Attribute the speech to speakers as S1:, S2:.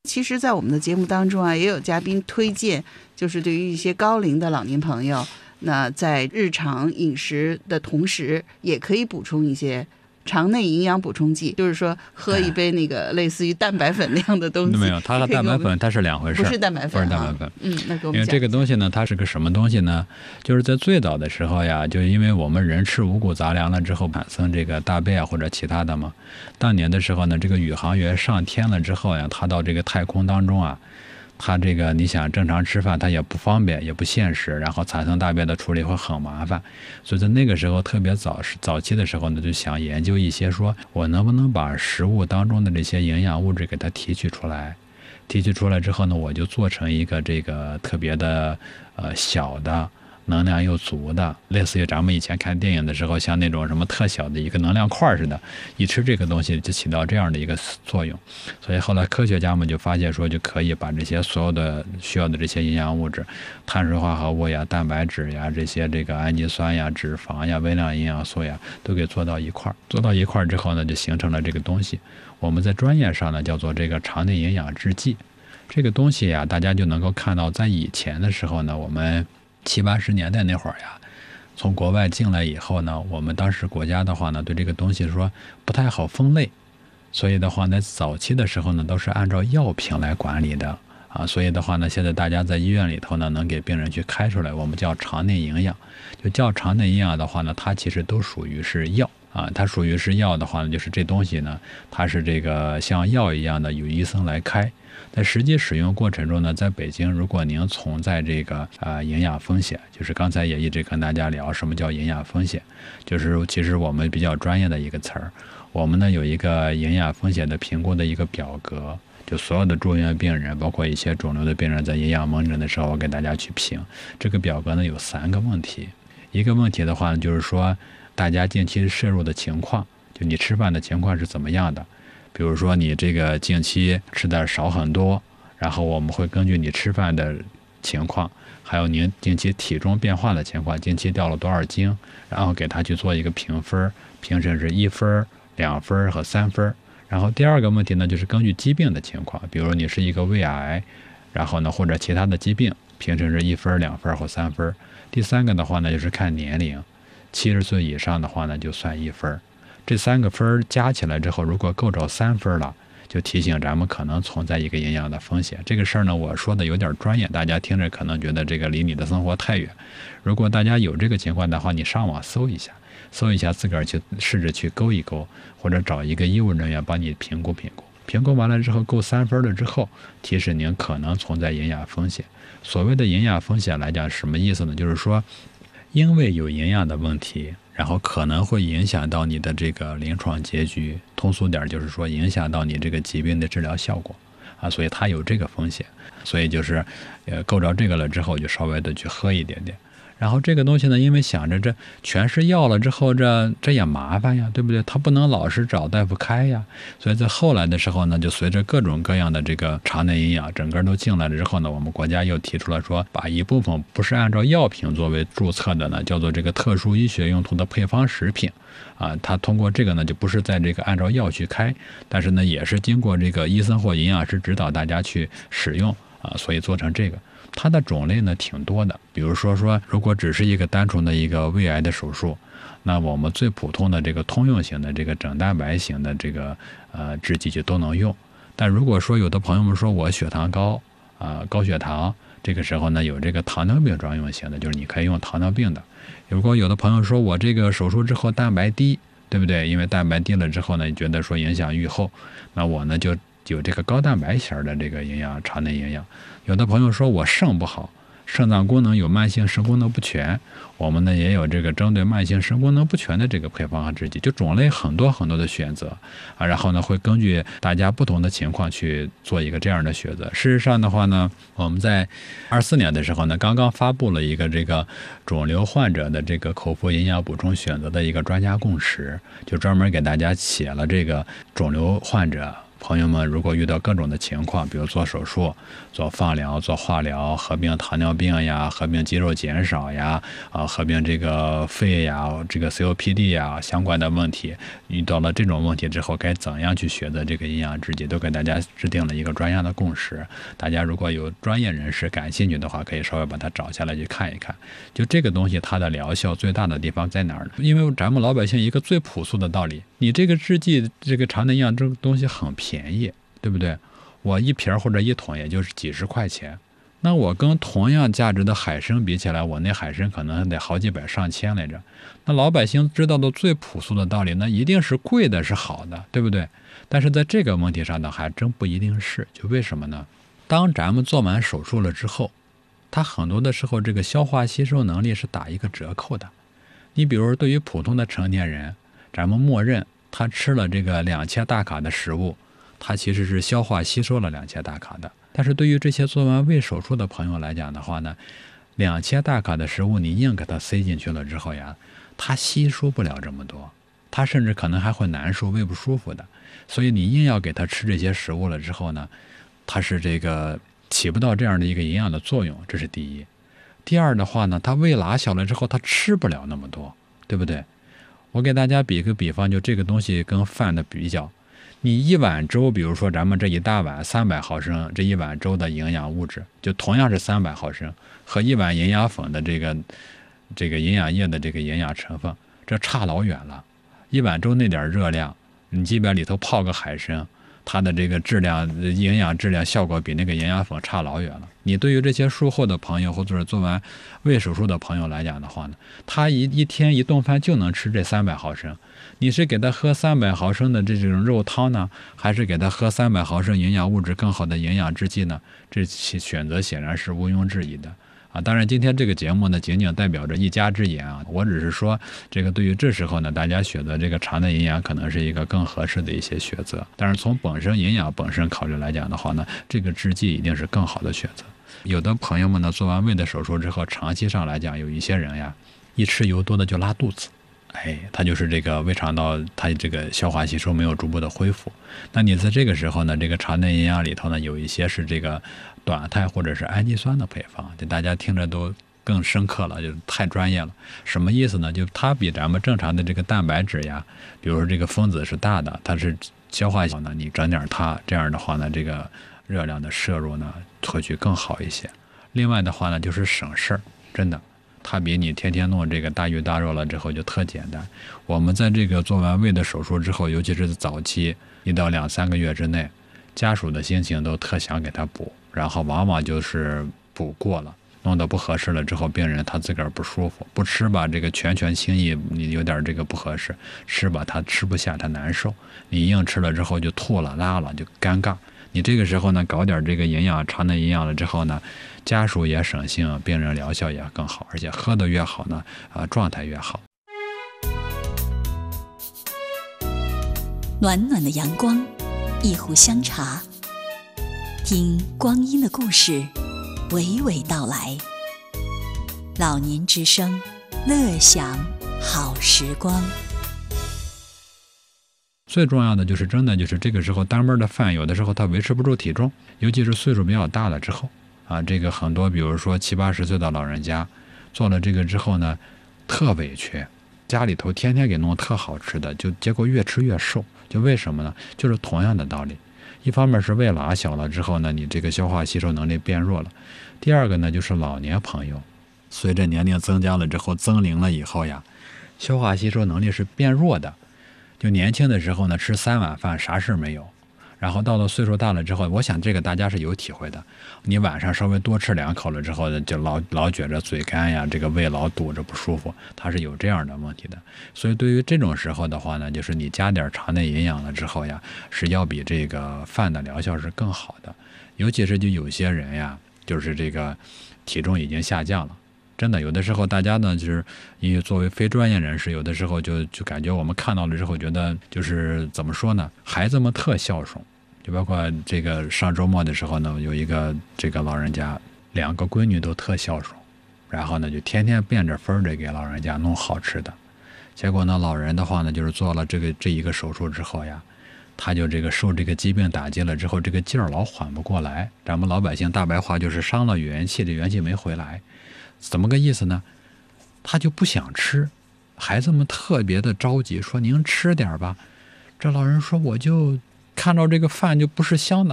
S1: 其实在我们的节目当中啊，也有嘉宾推荐，就是对于一些高龄的老年朋友，那在日常饮食的同时也可以补充一些肠内营养补充剂，就是说喝一杯那个类似于蛋白粉那样的东西。
S2: 没有，它和蛋白粉它是两回事，
S1: 不是蛋白粉，
S2: 不是蛋白粉。
S1: 那给我们讲。
S2: 因为这个东西呢，它是个什么东西呢？就是在最早的时候呀，就因为我们人吃五谷杂粮了之后，产生这个大便啊或者其他的嘛。当年的时候呢，这个宇航员上天了之后呀，他到这个太空当中啊。他这个你想正常吃饭，他也不方便，也不现实，然后产生大便的处理会很麻烦，所以在那个时候特别早期的时候呢，就想研究一些说我能不能把食物当中的这些营养物质给它提取出来，提取出来之后呢，我就做成一个这个特别的小的。能量又足的，类似于咱们以前看电影的时候，像那种什么特小的一个能量块似的，一吃这个东西就起到这样的一个作用。所以后来科学家们就发现说，就可以把这些所有的需要的这些营养物质，碳水化合物呀、蛋白质呀、这些这个氨基酸呀、脂肪呀、微量营养素呀，都给做到一块儿。做到一块儿之后呢，就形成了这个东西。我们在专业上呢叫做这个肠内营养制剂。这个东西呀，大家就能够看到，在以前的时候呢，我们70、80年代那会儿呀，从国外进来以后呢，我们当时国家的话呢，对这个东西说不太好分类，所以的话呢，早期的时候呢，都是按照药品来管理的啊，所以的话呢，现在大家在医院里头呢，能给病人去开出来，我们叫肠内营养。就叫肠内营养的话呢，它其实都属于是药啊，它属于是药的话呢，就是这东西呢，它是这个像药一样的，有医生来开。在实际使用过程中呢，在北京，如果您存在这个营养风险，就是刚才也一直跟大家聊什么叫营养风险，就是其实我们比较专业的一个词儿。我们呢有一个营养风险的评估的一个表格，就所有的住院病人，包括一些肿瘤的病人，在营养门诊的时候，我给大家去评这个表格呢，有3个问题。一个问题的话呢，就是说大家近期摄入的情况，就你吃饭的情况是怎么样的。比如说你这个近期吃的少很多，然后我们会根据你吃饭的情况，还有您近期体重变化的情况，近期掉了多少斤，然后给他去做一个评分，评审是1分、2分和3分。然后第二个问题呢，就是根据疾病的情况，比如你是一个胃癌，然后呢或者其他的疾病，评审是1分、2分或3分。第3个的话呢，就是看年龄，70岁以上的话呢就算1分。这3个分加起来之后，如果够着3分了，就提醒咱们可能存在一个营养的风险。这个事儿呢，我说的有点专业，大家听着可能觉得这个离你的生活太远。如果大家有这个情况的话，你上网搜一下自个儿去试着去勾一勾，或者找一个医务人员帮你评估评估。评估完了之后够3分了之后，提示您可能存在营养风险。所谓的营养风险来讲，什么意思呢？就是说，因为有营养的问题，然后可能会影响到你的这个临床结局，通俗点就是说影响到你这个疾病的治疗效果啊，所以它有这个风险，所以就是够着这个了之后，就稍微的去喝一点点。然后这个东西呢，因为想着这全是药了之后，这也麻烦呀，对不对？他不能老是找大夫开呀，所以在后来的时候呢，就随着各种各样的这个肠内营养整个都进来了之后呢，我们国家又提出了说，把一部分不是按照药品作为注册的呢，叫做这个特殊医学用途的配方食品啊，它通过这个呢，就不是在这个按照药去开，但是呢，也是经过这个医生或营养师指导大家去使用啊，所以做成这个。它的种类呢挺多的，比如说如果只是一个单纯的一个胃癌的手术，那我们最普通的这个通用型的这个整蛋白型的这个制剂就都能用。但如果说有的朋友们说我血糖高高血糖，这个时候呢有这个糖尿病专用型的，就是你可以用糖尿病的。如果有的朋友说我这个手术之后蛋白低，对不对？因为蛋白低了之后呢，觉得说影响预后，那我呢就有这个高蛋白型的这个营养，肠内营养。有的朋友说我肾不好，肾脏功能有慢性肾功能不全，我们呢也有这个针对慢性肾功能不全的这个配方和制剂，就种类很多很多的选择啊，然后呢会根据大家不同的情况去做一个这样的选择。事实上的话呢，我们在24年的时候呢，刚刚发布了一个这个肿瘤患者的这个口服营养补充选择的一个专家共识，就专门给大家写了这个肿瘤患者朋友们如果遇到各种的情况，比如做手术、做放疗、做化疗，合并糖尿病呀，合并肌肉减少呀，合并这个肺呀，这个 COPD 呀相关的问题，遇到了这种问题之后，该怎样去选择这个营养制剂，都给大家制定了一个专业的共识。大家如果有专业人士感兴趣的话，可以稍微把它找下来去看一看。就这个东西，它的疗效最大的地方在哪儿呢？因为咱们老百姓一个最朴素的道理，你这个制剂，这个肠内营养这个东西很便宜，对不对？我一瓶或者一桶也就是几十块钱，那我跟同样价值的海参比起来，我那海参可能得好几百上千来着。那老百姓知道的最朴素的道理，那一定是贵的是好的，对不对？但是在这个问题上呢，还真不一定是。就为什么呢？当咱们做完手术了之后，它很多的时候这个消化吸收能力是打一个折扣的。你比如对于普通的成年人，咱们默认他吃了这个2000大卡的食物，他其实是消化吸收了2000大卡的。但是对于这些做完胃手术的朋友来讲的话呢，2000大卡的食物你硬给它塞进去了之后呀，它吸收不了这么多，它甚至可能还会难受、胃不舒服的。所以你硬要给它吃这些食物了之后呢，它是这个起不到这样的一个营养的作用，这是第一。第二的话呢，它胃拉小了之后，它吃不了那么多，对不对？我给大家比个比方，就这个东西跟饭的比较，你一碗粥，比如说咱们这一大碗300毫升，这一碗粥的营养物质，就同样是300毫升，和一碗营养粉的这个营养液的这个营养成分，这差老远了。一碗粥那点热量，你即便里头泡个海参，它的这个质量、营养质量效果比那个营养粉差老远了。你对于这些术后的朋友，或者是做完胃手术的朋友来讲的话呢，他一天一顿饭就能吃这300毫升。你是给他喝300毫升的这种肉汤呢，还是给他喝300毫升营养物质更好的营养制剂呢？这选择显然是毋庸置疑的。当然今天这个节目呢，仅仅代表着一家之言啊，我只是说这个对于这时候呢，大家选择这个肠内营养可能是一个更合适的一些选择。但是从本身营养本身考虑来讲的话呢，这个制剂一定是更好的选择。有的朋友们呢，做完胃的手术之后，长期上来讲，有一些人呀，一吃油多的就拉肚子。它就是这个胃肠道，它这个消化吸收没有逐步的恢复。那你在这个时候呢，这个肠内营养里头呢，有一些是这个短肽或者是氨基酸的配方，就大家听着都更深刻了，就太专业了。什么意思呢？就它比咱们正常的这个蛋白质呀，比如说这个分子是大的，它是消化小呢，你整点它，这样的话呢，这个热量的摄入呢，会去更好一些。另外的话呢，就是省事儿，真的。它比你天天弄这个大鱼大肉了之后就特简单。我们在这个做完胃的手术之后，尤其是早期1到2-3个月之内，家属的心情都特想给他补，然后往往就是补过了，弄得不合适了之后，病人他自个儿不舒服，不吃吧这个全轻易你有点这个不合适，吃吧他吃不下，他难受，你硬吃了之后就吐了拉了，就尴尬。你这个时候呢，搞点这个营养肠内营养了之后呢，家属也省心，病人疗效也更好，而且喝得越好呢，状态越好。
S3: 暖暖的阳光，一壶香茶，听光阴的故事娓娓道来。老年之声，乐享好时光。
S2: 最重要的就是真的就是这个时候单位的饭有的时候他维持不住体重，尤其是岁数比较大了之后这个很多比如说70-80岁的老人家做了这个之后呢，特委屈，家里头天天给弄特好吃的，就结果越吃越瘦。就为什么呢？就是同样的道理，一方面是胃拉小了之后呢，你这个消化吸收能力变弱了。第二个呢，就是老年朋友随着年龄增加了之后，增龄了以后呀，消化吸收能力是变弱的。就年轻的时候呢，吃3碗饭啥事没有，然后到了岁数大了之后，我想这个大家是有体会的，你晚上稍微多吃2口了之后，就老觉着嘴干呀，这个胃老堵着不舒服，它是有这样的问题的。所以对于这种时候的话呢，就是你加点肠内营养了之后呀，是要比这个饭的疗效是更好的。尤其是就有些人呀，就是这个体重已经下降了，真的有的时候大家呢，就是因为作为非专业人士，有的时候就感觉我们看到了之后觉得就是怎么说呢，孩子们特孝顺。就包括这个上周末的时候呢，有一个这个老人家2个闺女都特孝顺，然后呢就天天变着法的给老人家弄好吃的。结果呢老人的话呢，就是做了这一个手术之后呀， 他就这个受这个疾病打击了之后，这个劲儿老缓不过来。咱们老百姓大白话就是伤了元气，这元气没回来。怎么个意思呢？他就不想吃，孩子们特别的着急，说您吃点吧。这老人说我就看到这个饭就不是香的。